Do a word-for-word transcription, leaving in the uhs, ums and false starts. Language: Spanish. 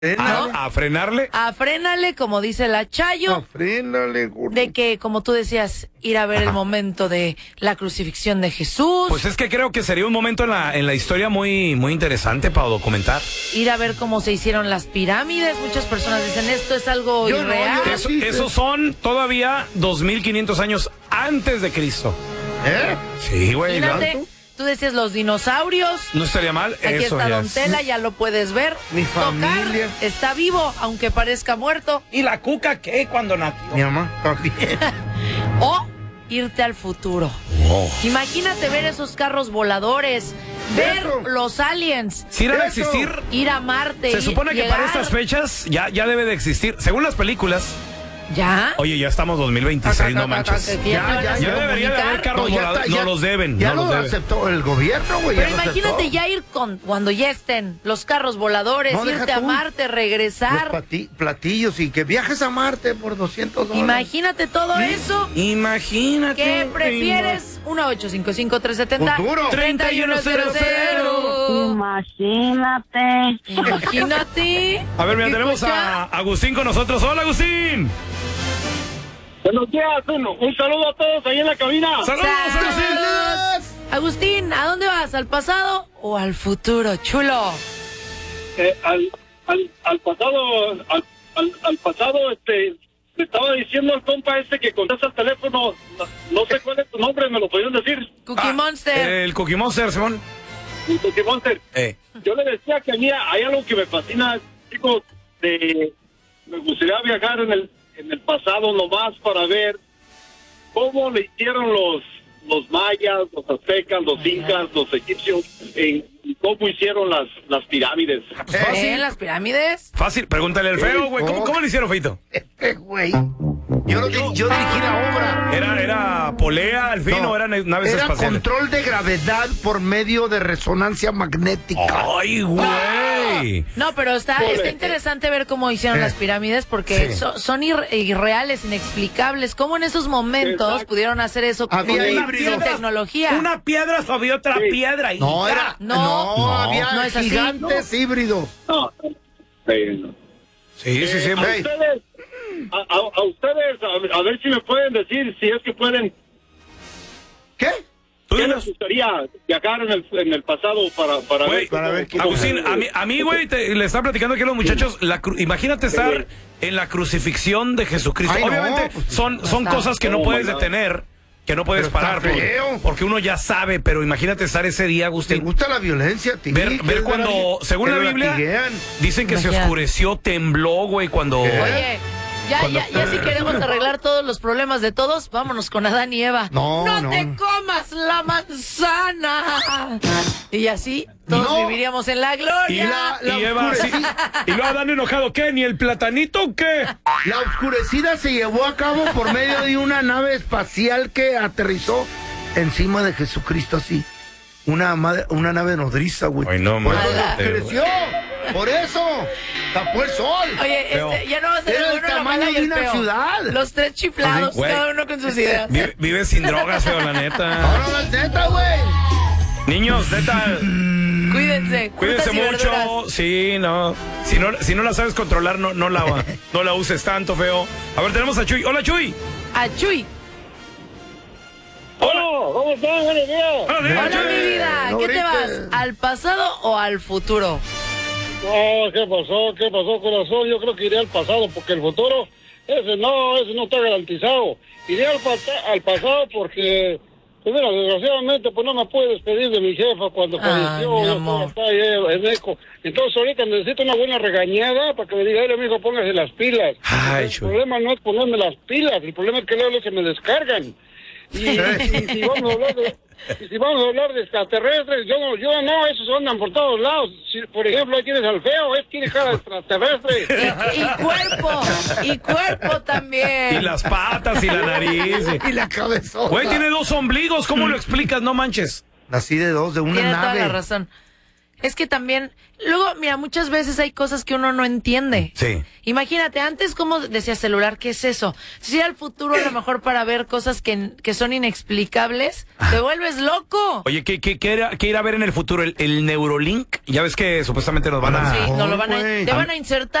A, a frenarle. A frenarle, como dice la Chayo. A frenarle, gordo. De que, como tú decías, ir a ver Ajá. el momento de la crucifixión de Jesús. Pues es que creo que sería un momento en la, en la historia muy, muy interesante para documentar. Ir a ver cómo se hicieron las pirámides. Muchas personas dicen, esto es algo yo irreal. No, yo Eso, esos son todavía dos mil quinientos años antes de Cristo. ¿Eh? Sí, güey. Imagínate, tú decías los dinosaurios. No estaría mal. Aquí Eso está ya Don es. Tela, ya lo puedes ver. Mi familia. Tocar, está vivo, aunque parezca muerto. ¿Y la cuca qué cuando nació? Mi mamá también. O irte al futuro. Oh. Imagínate ver esos carros voladores, ver Eso. los aliens. ¿Sí irán a Eso. existir? Ir a Marte. Se supone que llegar... para estas fechas ya, ya debe de existir. Según las películas. ¿Ya? Oye, ya estamos dos mil veintiséis, no manches. Que ya, te van a Ya debería de haber carros No, ya voladores. está, ya- No los deben. Ya no lo los deben. aceptó el gobierno, güey. Pero ya lo imagínate aceptó. ya ir con cuando ya estén los carros voladores, No, deja irte a tú. Marte, Los regresar. plati- platillos y que viajes a Marte por doscientos dólares. Imagínate todo eso. Imagínate. ¿Qué prefieres? uno ocho cinco cinco tres siete cero Futuro. treinta y uno cero cero. Imagínate. Imagínate. A ver, mira, ¿Qué tenemos escucha? a Agustín con nosotros. Hola, Agustín. Buenos días, un, un saludo a todos ahí en la cabina. Saludos, Agustín. Saludos. Agustín, ¿a dónde vas? ¿Al pasado o al futuro, chulo? Eh, al, al, al pasado, al, al, al pasado, este, le estaba diciendo al compa este que contesta el teléfono, no, no sé cuál es tu nombre, me lo podían decir, Cookie Ah, Monster. El Cookie Monster, Simón. el Cookie Monster. Eh. Yo le decía que a mí hay algo que me fascina, chicos, de, me gustaría viajar en el, en el pasado nomás para ver cómo le hicieron los, los mayas, los aztecas, los incas, los egipcios, en cómo hicieron las, las pirámides. ¿Eh? ¿Las pirámides? Fácil, pregúntale al feo, güey. ¿Cómo, ¿Cómo le hicieron, Feito? Este güey. Yo, lo di- yo dirigí la obra. ¿Era, era polea, al fin, No, o eran naves era espaciales? control de gravedad por medio de resonancia magnética. ¡Ay, güey! No, pero está, Pobre. está interesante ver cómo hicieron Eh. las pirámides porque Sí. so- son ir- irreales, inexplicables. ¿Cómo en esos momentos Exacto. pudieron hacer eso con Había sin híbridos. tecnología? Una piedra sobre otra Sí. piedra. Y No, ya. era. No, No, no, había no es así. gigantes híbridos. No, eh, no. Sí, sí, sí. A Hey. ustedes, a, a- a ustedes, a, a ver si me pueden decir, si es que pueden, ¿Qué? Tú ¿qué dinos. les gustaría viajar en el, en el pasado para, para Güey, ver? para cómo- ver qué- cómo- Agustín, a mí, a mí güey, te- le estaba platicando aquí a los muchachos, la cru- imagínate estar en la crucifixión de Jesucristo. Ay, no, Obviamente pues, son, son está. cosas que no Oh, puedes my God. detener, que no puedes Pero está parar, por- feo. porque uno ya sabe, pero imagínate estar ese día, ¿Te Agustín. gusta la violencia, tío? Ver, ver cuando, según la Biblia, dicen que se Imagínate. oscureció, tembló, güey, cuando... ¿Qué? Oye, ya, Cuando- ya, ya si queremos arreglar todos los problemas de todos, vámonos con Adán y Eva. No, no. te comas la manzana. Y así todos No. viviríamos en la gloria. Y la- la y Eva así, oscurecí- y luego Adán enojado, ¿qué? ¿Ni el platanito o qué? La oscurecida se llevó a cabo por medio de una nave espacial que aterrizó encima de Jesucristo así. Una, ma- una nave nodriza, güey. Ay, no, Por eso madre. se oscureció. Por eso. Tapó el sol. Oye, Feo. este, ya no va a ser Era el el bueno, la tamaño mala y de el una feo. ciudad. Los tres chiflados, Ay, güey. cada uno con sus ideas. Vive, vive sin drogas, feo, la neta. Ahora no es neta, güey. Niños, neta, Cuídense, cuídense frutas y verduras. mucho. Sí, no. Si no, si no la sabes controlar, no, no, la, no la uses tanto, feo. A ver, tenemos a Chuy. Hola, Chuy. A Chuy. Hola, ¿cómo están? Buenos días. Buenos días, Hola, Chuy. mi vida. no ¿Qué te grites. vas? ¿Al pasado o al futuro? No, ¿qué pasó? ¿Qué pasó, corazón? Yo creo que iré al pasado, porque el futuro, ese no, ese no está garantizado. Iré al, pata- al pasado porque, pues mira, desgraciadamente, pues no me pude despedir de mi jefa cuando Ay, falleció. mi Yo amor. estaba ahí en eco. Entonces ahorita necesito una buena regañada para que me diga, mi hijo, póngase las pilas. Ay, el Chuy. problema no es ponerme las pilas, el problema es que luego se me descargan. Y, y si vamos a hablar de, y si vamos a hablar de extraterrestres, yo no, yo no, esos andan por todos lados. Si, por ejemplo, ahí tienes al feo, él tiene cara de extraterrestre. Y, y cuerpo, y cuerpo también. Y las patas y la nariz. Y la cabezota. Güey, tiene dos ombligos. ¿Cómo lo explicas? No manches. Nací de dos, de una Tiene toda nave. la razón. Es que también, luego, mira, muchas veces hay cosas que uno no entiende. Sí. Imagínate, antes, como decía celular, ¿qué es eso? Si al futuro, a lo mejor para ver cosas que, que son inexplicables, te vuelves loco. Oye, ¿qué, qué, qué, era- qué ir a ver en el futuro? ¿El, el Neurolink? Ya ves que supuestamente nos van a... Sí, no lo van a, Ay, güey. te van a insertar